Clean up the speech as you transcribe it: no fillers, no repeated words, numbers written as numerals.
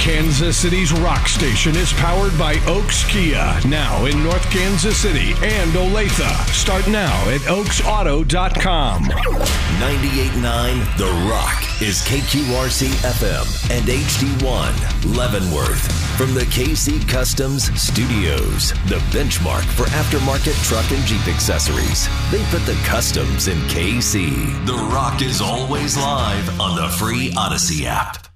Kansas City's rock station is powered by Oaks Kia, now in North Kansas City and Olathe. Start now at oaksauto.com. 98.9 The Rock is KQRC FM and HD1 Leavenworth. From the KC Customs Studios, the benchmark for aftermarket truck and Jeep accessories. They put the customs in KC. The Rock is always live on the free Odyssey app.